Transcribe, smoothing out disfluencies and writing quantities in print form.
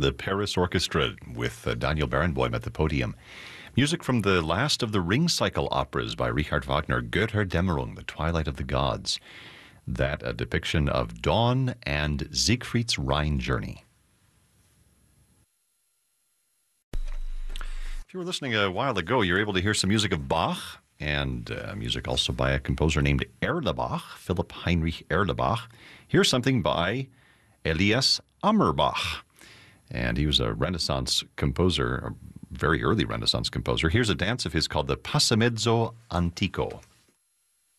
the Paris Orchestra with Daniel Barenboim at the podium. Music from the last of the Ring Cycle operas by Richard Wagner, Götterdämmerung, The Twilight of the Gods. That a depiction of dawn and Siegfried's Rhine journey. If you were listening a while ago, you're able to hear some music of Bach and music also by a composer named Erlebach, Philipp Heinrich Erlebach. Here's something by Elias Ammerbach. And he was a Renaissance composer, a very early Renaissance composer. Here's a dance of his called the Passamezzo Antico.